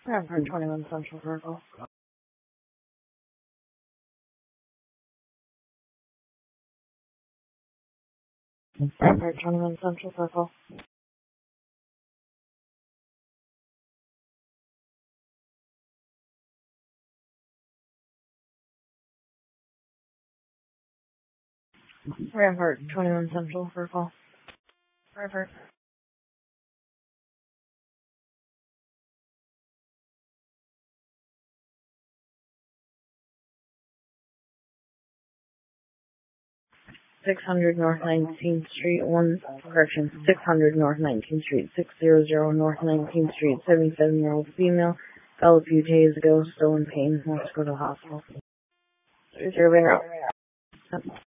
Rampart 21 Central Circle. Rampart 21 Central Circle. Rampart 21 Central Circle. Rampart. $600 North 19th Street, 600 North 19th Street, 600 North 19th Street, 77-year-old female, fell a few days ago, still in pain, wants to go to the hospital. 30